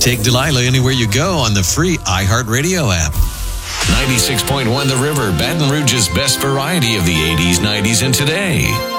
Take Delilah anywhere you go on the free iHeartRadio app. 96.1 The River, Baton Rouge's best variety of the 80s, 90s, and today.